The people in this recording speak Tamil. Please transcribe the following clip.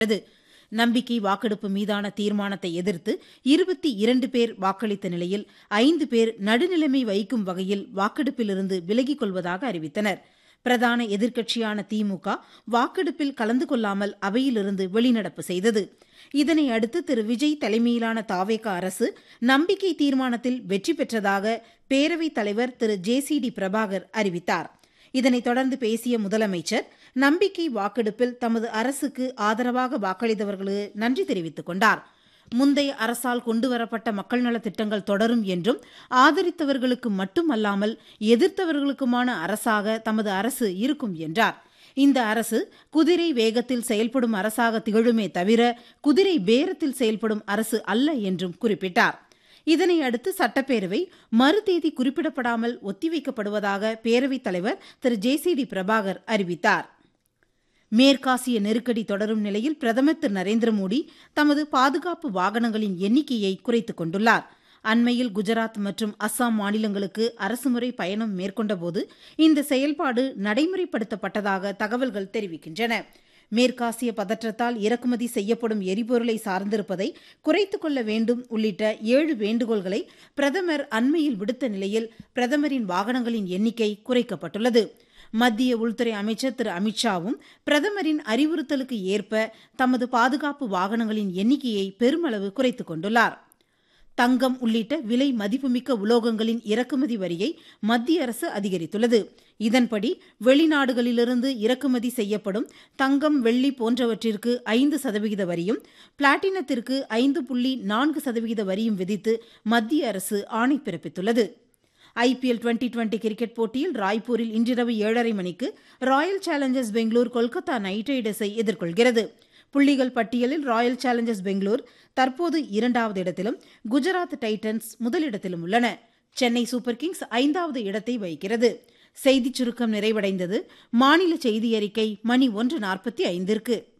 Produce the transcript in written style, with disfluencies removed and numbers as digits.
நம்பிக்கை வாக்கெடுப்பு மீதான தீர்மானத்தை எதிர்த்து 22 பேர் வாக்களித்த நிலையில் 5 பேர் நடுநிலைமை வைக்கும் வகையில் வாக்கெடுப்பிலிருந்து விலகிக் கொள்வதாக அறிவித்தனர். பிரதான எதிர்க்கட்சியான திமுக வாக்கெடுப்பில் கலந்து கொள்ளாமல் அவையிலிருந்து வெளிநடப்பு செய்தது. இதனை அடுத்து திரு விஜய் தலைமையிலான தாவேக அரசு நம்பிக்கை தீர்மானத்தில் வெற்றி பெற்றதாக பேரவைத் தலைவர் திரு JCD பிரபாகர் அறிவித்தார். இதனைத் தொடர்ந்து பேசிய முதலமைச்சர் நம்பிக்கை வாக்கெடுப்பில் தமது அரசுக்கு ஆதரவாக வாக்களித்தவர்களுக்கு நன்றி தெரிவித்துக் கொண்டார். முந்தைய அரசால் கொண்டுவரப்பட்ட மக்கள் நலத் திட்டங்கள் தொடரும் என்றும் ஆதரித்தவர்களுக்கு மட்டுமல்லாமல் எதிர்த்தவர்களுக்குமான அரசாக தமது அரசு இருக்கும் என்றார். இந்த அரசு குதிரை வேகத்தில் செயல்படும் அரசாக திகழுமே தவிர குதிரை பேரத்தில் செயல்படும் அரசு அல்ல என்றும் குறிப்பிட்டார். இதனை அடுத்து சட்டப்பேரவை மறுதேதி குறிப்பிடப்படாமல் ஒத்திவைக்கப்படுவதாக பேரவைத் தலைவர் திரு JCD பிரபாகர் அறிவித்தார். மேற்காசிய நெருக்கடி தொடரும் நிலையில் பிரதமர் திரு நரேந்திர மோடி தமது பாதுகாப்பு வாகனங்களின் எண்ணிக்கையை குறைத்துக் கொண்டுள்ளார். அண்மையில் குஜராத் மற்றும் அஸ்ஸாம் மாநிலங்களுக்கு அரசுமுறை பயணம் மேற்கொண்டபோது இந்த செயல்பாடு நடைமுறைப்படுத்தப்பட்டதாக தகவல்கள் தெரிவிக்கின்றன. மேற்காசிய பதற்றத்தால் இறக்குமதி செய்யப்படும் எரிபொருளை சார்ந்திருப்பதை குறைத்துக் கொள்ள வேண்டும் உள்ளிட்ட 7 வேண்டுகோள்களை பிரதமர் அண்மையில் விடுத்த நிலையில் பிரதமரின் வாகனங்களின் எண்ணிக்கை குறைக்கப்பட்டுள்ளது. மத்திய உள்துறை அமைச்சர் திரு அமித்ஷாவும் பிரதமரின் அறிவுறுத்தலுக்கு ஏற்ப தமது பாதுகாப்பு வாகனங்களின் எண்ணிக்கையை பெருமளவு குறைத்துக் கொண்டுள்ளார். தங்கம் உள்ளிட்ட விலை மதிப்புமிக்க உலோகங்களின் இறக்குமதி வரியை மத்திய அரசு அதிகரித்துள்ளது. இதன்படி வெளிநாடுகளிலிருந்து இறக்குமதி செய்யப்படும் தங்கம், வெள்ளி போன்றவற்றிற்கு 5% வரியும், பிளாட்டினத்திற்கு 5.4% வரியும் விதித்து மத்திய அரசு ஆணை பிறப்பித்துள்ளது. IPL 2020 கிரிக்கெட் போட்டியில் ராய்ப்பூரில் இன்றிரவு 7:30 மணிக்கு Royal Challengers Bangalore Kolkata night ரைடர்ஸை எதிர்கொள்கிறது. புள்ளிகள் பட்டியலில் ராயல் சேலஞ்சர்ஸ் பெங்களூர் தற்போது 2வது இடத்திலும் குஜராத் டைட்டன்ஸ் முதலிடத்திலும் உள்ளன. சென்னை சூப்பர் கிங்ஸ் 5வது இடத்தை வகிக்கிறது. செய்திச் சுருக்கம் நிறைவடைந்தது. மாநில செய்தி அறிக்கை மணி 1:45.